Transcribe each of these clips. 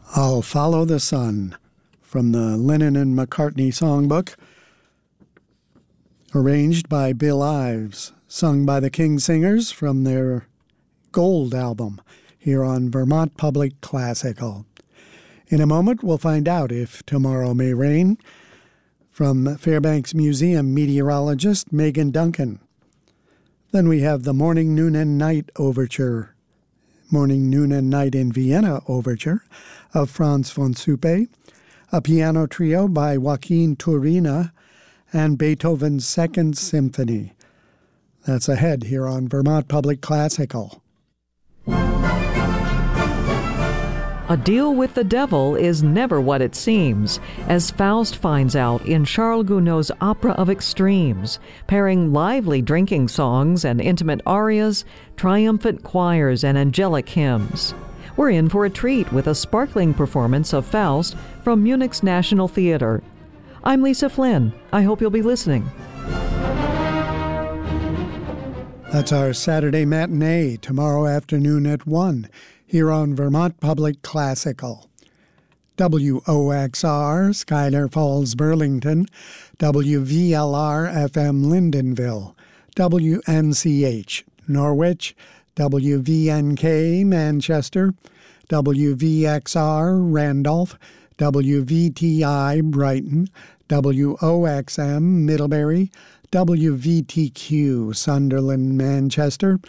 I'll Follow the Sun from the Lennon and McCartney songbook, arranged by Bill Ives, sung by the King Singers from their Gold album here on Vermont Public Classical. In a moment, we'll find out if tomorrow may rain from Fairbanks Museum meteorologist Megan Duncan. Then we have the Morning, Noon, and Night Overture, Morning, Noon, and Night in Vienna Overture of Franz von Suppe, a piano trio by Joaquin Turina, and Beethoven's Second Symphony. That's ahead here on Vermont Public Classical. A deal with the devil is never what it seems, as Faust finds out in Charles Gounod's Opera of Extremes, pairing lively drinking songs and intimate arias, triumphant choirs, and angelic hymns. We're in for a treat with a sparkling performance of Faust from Munich's National Theater. I'm Lisa Flynn. I hope you'll be listening. That's our Saturday matinee tomorrow afternoon at 1. Here on Vermont Public Classical. WOXR, Schuyler Falls, Burlington, WVLR FM, Lyndonville, WNCH, Norwich, WVNK, Manchester, WVXR, Randolph, WVTI, Brighton, WOXM, Middlebury, WVTQ, Sunderland, Manchester,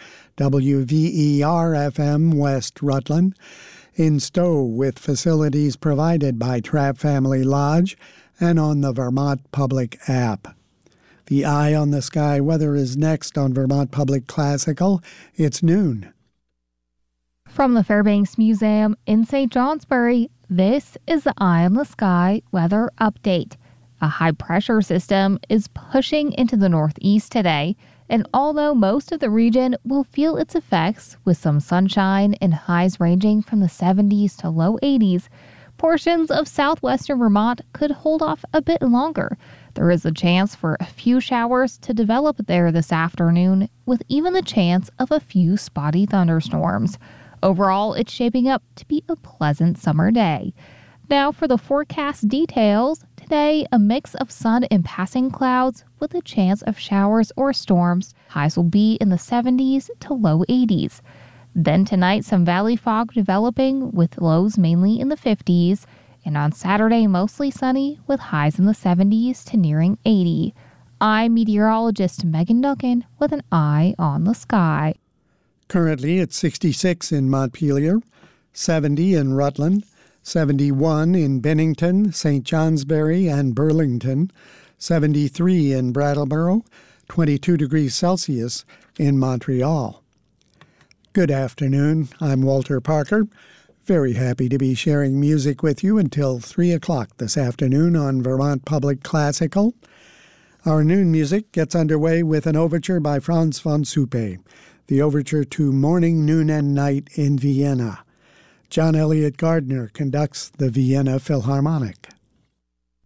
WVER-FM, West Rutland, in Stowe with facilities provided by Trapp Family Lodge and on the Vermont Public app. The Eye on the Sky weather is next on Vermont Public Classical. It's noon. From the Fairbanks Museum in St. Johnsbury, this is the Eye on the Sky weather update. A high-pressure system is pushing into the northeast today, and although most of the region will feel its effects with some sunshine and highs ranging from the 70s to low 80s, portions of southwestern Vermont could hold off a bit longer. There is a chance for a few showers to develop there this afternoon, with even the chance of a few spotty thunderstorms. Overall, it's shaping up to be a pleasant summer day. Now for the forecast details. Today, a mix of sun and passing clouds with a chance of showers or storms. Highs will be in the 70s to low 80s. Then tonight, some valley fog developing with lows mainly in the 50s. And on Saturday, mostly sunny with highs in the 70s to nearing 80. I'm meteorologist Megan Duncan with an eye on the sky. Currently, it's 66 in Montpelier, 70 in Rutland, 71 in Bennington, St. Johnsbury, and Burlington, 73 in Brattleboro, 22 degrees Celsius in Montreal. Good afternoon. I'm Walter Parker. Very happy to be sharing music with you until 3 o'clock this afternoon on Vermont Public Classical. Our noon music gets underway with an overture by Franz von Suppe, the overture to Morning, Noon, and Night in Vienna. John Elliott Gardner conducts the Vienna Philharmonic.